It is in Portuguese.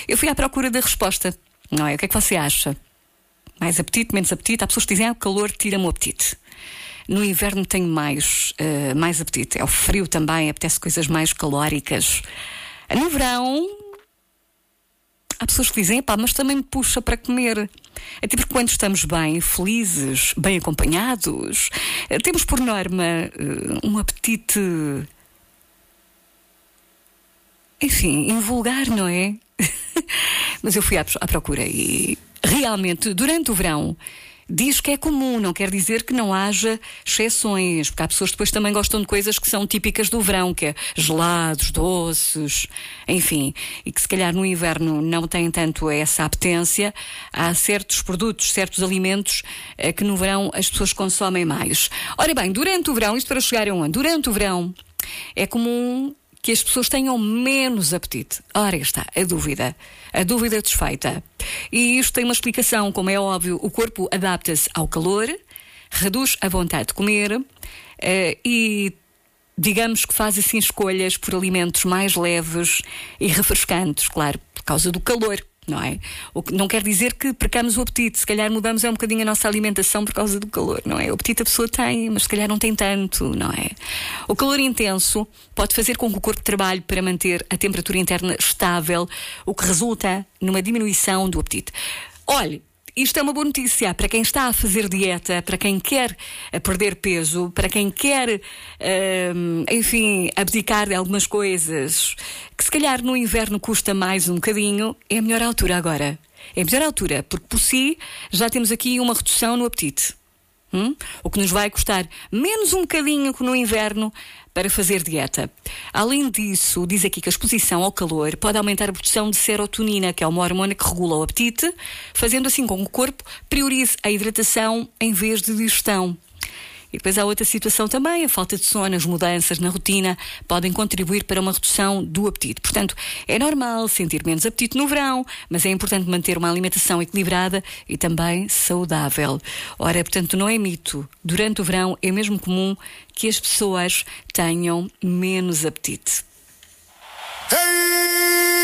Eu fui à procura da resposta, não é? O que é que você acha? Mais apetite, menos apetite? Há pessoas que dizem, o calor tira-me o apetite. No inverno tenho mais apetite. É o frio também, apetece coisas mais calóricas. No verão, há pessoas que dizem, mas também me puxa para comer. Até porque quando estamos bem, felizes, bem acompanhados, temos por norma um apetite, enfim, invulgar, não é? Mas eu fui à procura e realmente, durante o verão, diz que é comum, não quer dizer que não haja exceções, porque há pessoas que depois também gostam de coisas que são típicas do verão, que é gelados, doces, enfim, e que se calhar no inverno não têm tanto essa apetência. Há certos produtos, certos alimentos que no verão as pessoas consomem mais. Ora bem, durante o verão, isto para chegar a onde? Durante o verão é comum que as pessoas tenham menos apetite. Ora, está a dúvida desfeita. E isto tem uma explicação, como é óbvio, o corpo adapta-se ao calor, reduz a vontade de comer e digamos que faz assim escolhas por alimentos mais leves e refrescantes, claro, por causa do calor. Não é? O que não quer dizer que percamos o apetite. Se calhar mudamos um bocadinho a nossa alimentação por causa do calor, não é? O apetite a pessoa tem, mas se calhar não tem tanto, não é? O calor intenso pode fazer com que o corpo trabalhe para manter a temperatura interna estável, o que resulta numa diminuição do apetite. Olhe, isto é uma boa notícia para quem está a fazer dieta, para quem quer perder peso, para quem quer, enfim, abdicar de algumas coisas que se calhar no inverno custa mais um bocadinho. É a melhor altura agora. É a melhor altura, porque por si já temos aqui uma redução no apetite. O que nos vai custar menos um bocadinho que no inverno para fazer dieta. Além disso, diz aqui que a exposição ao calor pode aumentar a produção de serotonina, que é uma hormona que regula o apetite, fazendo assim com que o corpo priorize a hidratação em vez de digestão. E depois há outra situação também, a falta de sono, as mudanças na rotina podem contribuir para uma redução do apetite. Portanto, é normal sentir menos apetite no verão, mas é importante manter uma alimentação equilibrada e também saudável. Ora, portanto, não é mito. Durante o verão é mesmo comum que as pessoas tenham menos apetite. Hey!